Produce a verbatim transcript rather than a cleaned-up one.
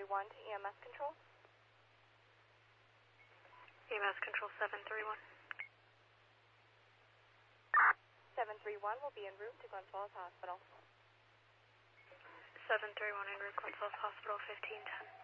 one to E M S control. E M S control seven three one. seven three one will be en route to Glens Falls Hospital. seven three one en route Glens Falls Hospital, fifteen ten.